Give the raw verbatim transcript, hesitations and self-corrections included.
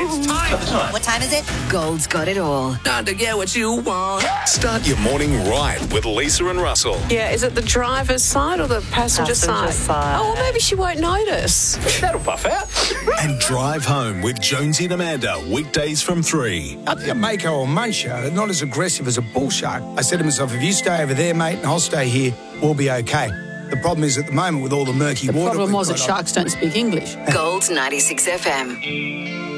time. What time is it? Gold's got it all. Time to get what you want. Start your morning right with Lisa and Russell. Yeah, is it the driver's side or the passenger, Passenger side? side. Oh, well, maybe she won't notice. That'll buff out. And drive home with Jonesy and Amanda, weekdays from three. I think a mako or muncher are not as aggressive as a bull shark. I said to myself, if you stay over there, mate, and I'll stay here, we'll be okay. The problem is at the moment with all the murky The water... problem we've was that got on- sharks don't speak English. Gold ninety-six F M.